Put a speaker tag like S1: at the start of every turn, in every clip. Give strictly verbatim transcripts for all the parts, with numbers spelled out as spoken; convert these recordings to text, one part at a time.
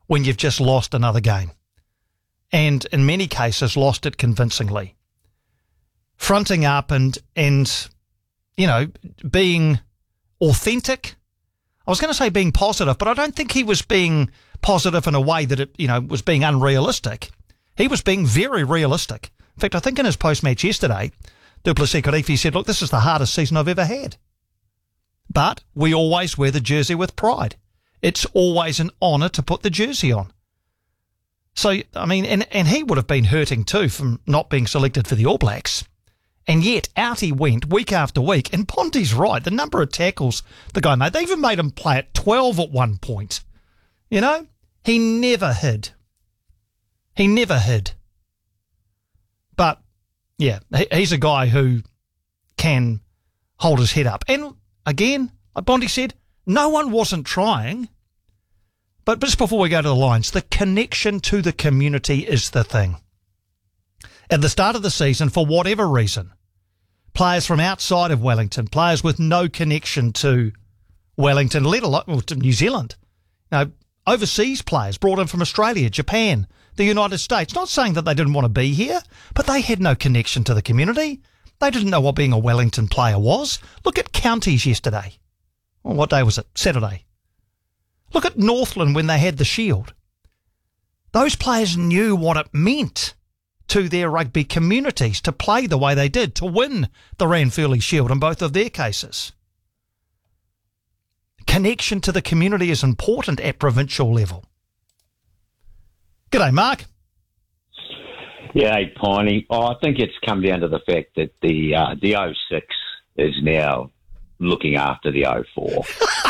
S1: when you've just lost another game. And in many cases, lost it convincingly. Fronting up and, and you know, being authentic. I was going to say being positive, but I don't think he was being positive in a way that it, you know, was being unrealistic. He was being very realistic. In fact, I think in his post-match yesterday, du Plessis-Kirifi said, look, this is the hardest season I've ever had. But we always wear the jersey with pride. It's always an honour to put the jersey on. So, I mean, and, and he would have been hurting too from not being selected for the All Blacks. And yet, out he went week after week. And Ponty's right. The number of tackles the guy made, they even made him play at twelve at one point. You know, he never hid. He never hid. But, yeah, he, he's a guy who can hold his head up. And, again, like Ponty said, no one wasn't trying. But just before we go to the lines, the connection to the community is the thing. At the start of the season, for whatever reason, players from outside of Wellington, players with no connection to Wellington, let alone well, to New Zealand, you know, overseas players brought in from Australia, Japan, the United States, not saying that they didn't want to be here, but they had no connection to the community. They didn't know what being a Wellington player was. Look at Counties yesterday. Well, what day was it? Saturday. Look at Northland when they had the Shield. Those players knew what it meant to their rugby communities to play the way they did, to win the Ranfurly Shield in both of their cases. Connection to the community is important at provincial level. G'day, Mark.
S2: Yeah, hey, Piney. Oh, I think it's come down to the fact that the uh, the oh six is now looking after the oh four.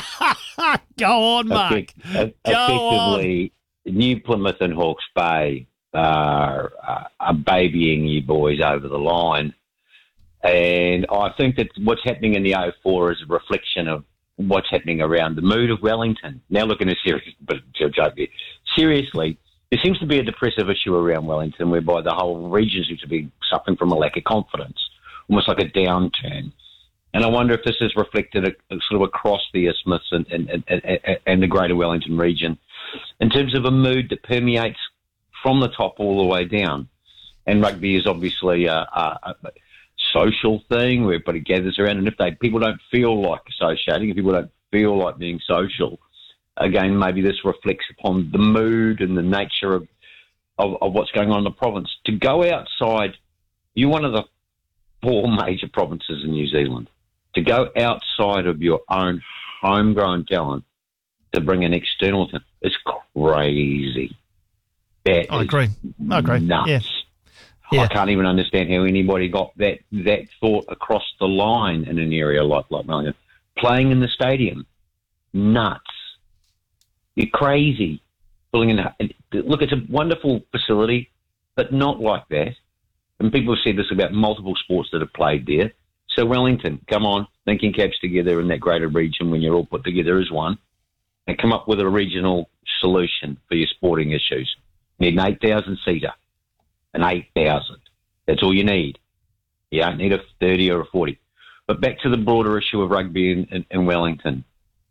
S1: Go on, Mark.
S2: Effect,
S1: Go
S2: effectively,
S1: on.
S2: New Plymouth and Hawke's Bay are, uh, are babying you boys over the line. And I think that what's happening in the oh four is a reflection of what's happening around the mood of Wellington. Now looking at serious, but seriously, there seems to be a depressive issue around Wellington whereby the whole region seems to be suffering from a lack of confidence, almost like a downturn. And I wonder if this is reflected a, a sort of across the isthmus and, and, and, and the greater Wellington region in terms of a mood that permeates from the top all the way down. And rugby is obviously a, a, a social thing where everybody gathers around. And if they people don't feel like associating, if people don't feel like being social, again, maybe this reflects upon the mood and the nature of, of, of what's going on in the province. To go outside, you're one of the four major provinces in New Zealand. To go outside of your own homegrown talent to bring an external talent is crazy. That
S1: I agree. I agree.
S2: Nuts.
S1: Yeah. Yeah.
S2: I can't even understand how anybody got that that thought across the line in an area like like Wellington. Playing in the stadium, nuts. You're crazy. Pulling in. Look, it's a wonderful facility, but not like that. And people have said this about multiple sports that have played there. So Wellington, come on, thinking caps together in that greater region when you're all put together as one, and come up with a regional solution for your sporting issues. You need an eight thousand seater, an eight thousand. That's all you need. You don't need a thirty or a forty. But back to the broader issue of rugby in, in, in Wellington.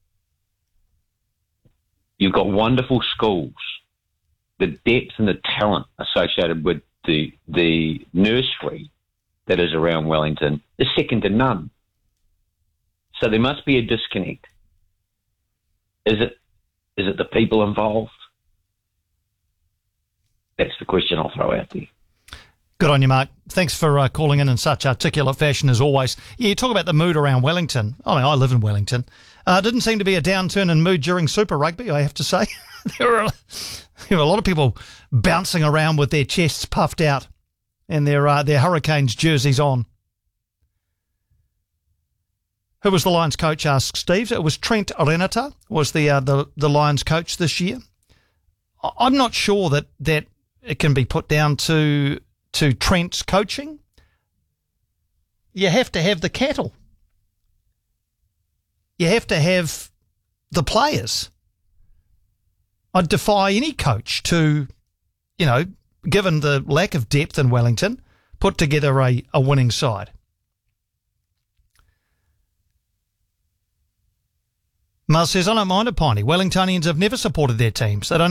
S2: You've got wonderful schools. The depth and the talent associated with the the nursery that is around Wellington is second to none. So there must be a disconnect. Is it is it the people involved? That's the question I'll throw out there.
S1: Good on you, Mark. Thanks for uh, calling in in such articulate fashion as always. Yeah, you talk about the mood around Wellington. I mean, I live in Wellington. Uh, didn't seem to be a downturn in mood during Super Rugby, I have to say. there, were a, there were a lot of people bouncing around with their chests puffed out and their uh, their Hurricanes jerseys on. Who was the Lions coach, asked Steve. It was Trent Renata was the, uh, the, the Lions coach this year. I'm not sure that, that it can be put down to to Trent's coaching. You have to have the cattle. You have to have the players. I'd defy any coach to, you know, given the lack of depth in Wellington, put together a, a winning side. Mars says, I don't mind a Piney. Wellingtonians have never supported their teams. They don't